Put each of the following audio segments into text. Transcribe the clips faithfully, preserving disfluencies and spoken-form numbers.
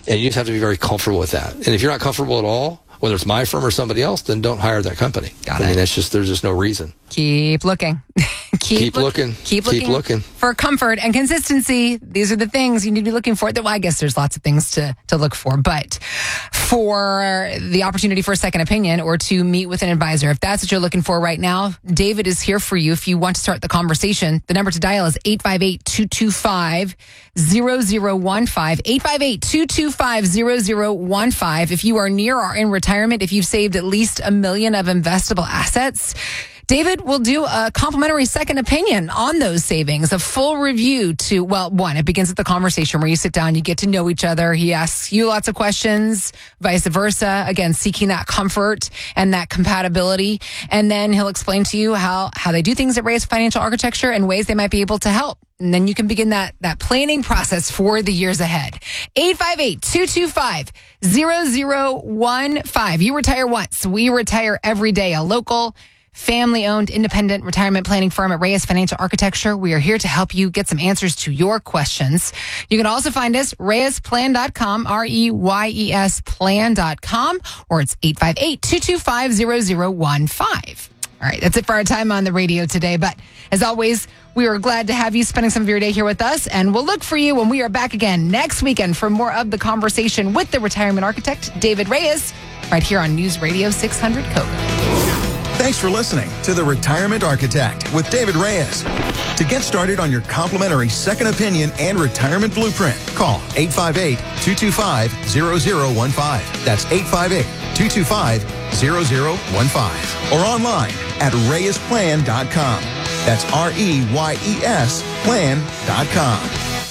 And you just have to be very comfortable with that. And if you're not comfortable at all, whether it's my firm or somebody else, then don't hire that company. Got I it. mean, that's just, there's just no reason. Keep looking. keep, Keep look, looking. Keep looking. Keep looking. For comfort and consistency, these are the things you need to be looking for. Well, I guess there's lots of things to, to look for, but for the opportunity for a second opinion or to meet with an advisor, if that's what you're looking for right now, David is here for you. If you want to start the conversation, the number to dial is eight five eight, two two five, zero zero one five, eight five eight, two two five, zero zero one five. If you are near or in retirement, if you've saved at least a million of investable assets, David will do a complimentary second opinion on those savings, a full review to, well, one, it begins with the conversation where you sit down, you get to know each other. He asks you lots of questions, vice versa. Again, seeking that comfort and that compatibility. And then he'll explain to you how, how they do things at Reyes Financial Architecture and ways they might be able to help. And then you can begin that, that planning process for the years ahead. eight five eight, two two five, zero zero one five. You retire once. We retire every day. A local, family-owned, independent retirement planning firm at Reyes Financial Architecture. We are here to help you get some answers to your questions. You can also find us, reyes plan dot com, R E Y E S plan dot com, or it's eight five eight, two two five, zero zero one five. All right, that's it for our time on the radio today. But as always, we are glad to have you spending some of your day here with us, and we'll look for you when we are back again next weekend for more of the conversation with the retirement architect, David Reyes, right here on News Radio six hundred Kogo. Thanks for listening to The Retirement Architect with David Reyes. To get started on your complimentary second opinion and retirement blueprint, call eight five eight, two two five, zero zero one five. That's eight five eight, two two five, zero zero one five. Or online at reyes plan dot com. That's R E Y E S plan dot com.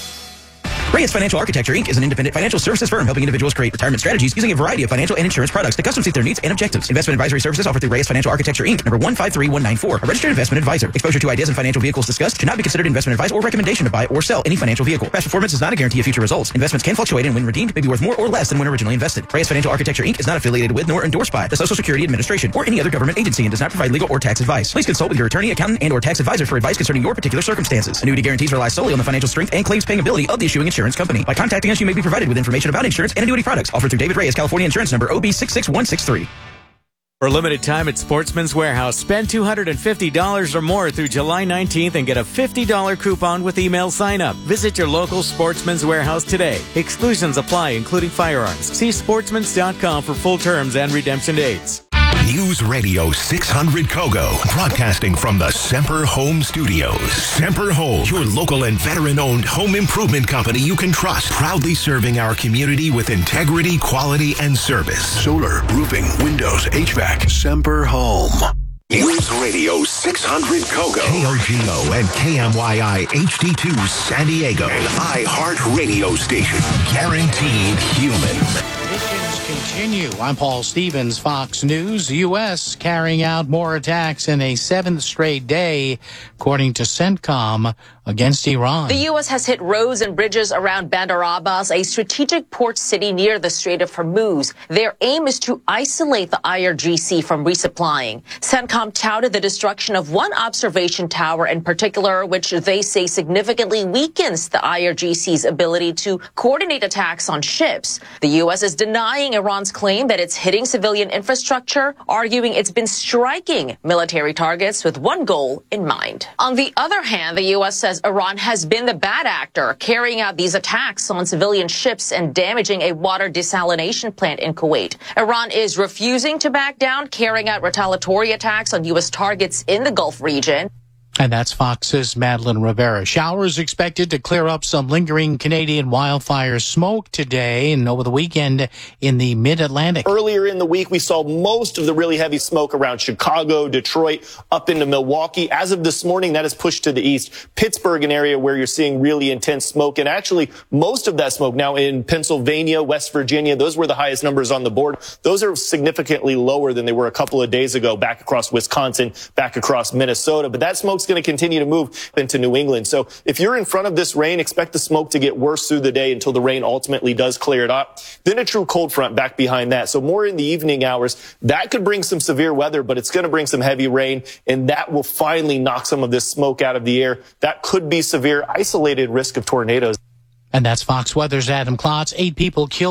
Reyes Financial Architecture, Incorporated is an independent financial services firm helping individuals create retirement strategies using a variety of financial and insurance products to custom suit their needs and objectives. Investment advisory services offered through Reyes Financial Architecture, Incorporated, number one five three one nine four, a registered investment advisor. Exposure to ideas and financial vehicles discussed should not be considered investment advice or recommendation to buy or sell any financial vehicle. Past performance is not a guarantee of future results. Investments can fluctuate and when redeemed may be worth more or less than when originally invested. Reyes Financial Architecture, Incorporated is not affiliated with nor endorsed by the Social Security Administration or any other government agency and does not provide legal or tax advice. Please consult with your attorney, accountant, and or tax advisor for advice concerning your particular circumstances. Annuity guarantees rely solely on the financial strength and claims paying ability of the issuing insurance company. By contacting us, you may be provided with information about insurance and annuity products offered through David Reyes, California Insurance Number O B six six one six three. For a limited time at Sportsman's Warehouse, spend two hundred fifty dollars or more through July nineteenth and get a fifty dollars coupon with email sign-up. Visit your local Sportsman's Warehouse today. Exclusions apply, including firearms. See sportsmans dot com for full terms and redemption dates. News Radio six hundred Kogo, broadcasting from the Semper Home Studios. Semper Home, your local and veteran-owned home improvement company you can trust. Proudly serving our community with integrity, quality, and service. Solar, roofing, windows, H V A C. Semper Home. News Radio six hundred Kogo. K O G O and K M Y I H D two San Diego. An iHeart radio station. Guaranteed human. Continue. I'm Paul Stevens, Fox News. The U S carrying out more attacks in a seventh straight day, according to CENTCOM, against Iran. The U S has hit roads and bridges around Bandar Abbas, a strategic port city near the Strait of Hormuz. Their aim is to isolate the I R G C from resupplying. CENTCOM touted the destruction of one observation tower in particular, which they say significantly weakens the I R G C's ability to coordinate attacks on ships. The U S is denying Iran's claim that it's hitting civilian infrastructure, arguing it's been striking military targets with one goal in mind. On the other hand, the U S says Iran has been the bad actor, carrying out these attacks on civilian ships and damaging a water desalination plant in Kuwait. Iran is refusing to back down, carrying out retaliatory attacks on U S targets in the Gulf region. And that's Fox's Madeline Rivera. Showers expected to clear up some lingering Canadian wildfire smoke today and over the weekend in the mid-Atlantic. Earlier in the week, we saw most of the really heavy smoke around Chicago, Detroit, up into Milwaukee. As of this morning, that is pushed to the east. Pittsburgh, an area where you're seeing really intense smoke. And actually, most of that smoke now in Pennsylvania, West Virginia, those were the highest numbers on the board. Those are significantly lower than they were a couple of days ago, back across Wisconsin, back across Minnesota. But that smoke's going to continue to move into New England. So if you're in front of this rain, expect the smoke to get worse through the day until the rain ultimately does clear it up. Then a true cold front back behind that. So more in the evening hours. That could bring some severe weather, but it's going to bring some heavy rain, and that will finally knock some of this smoke out of the air. That could be severe, isolated risk of tornadoes. And that's Fox Weather's Adam Klotz. Eight people killed.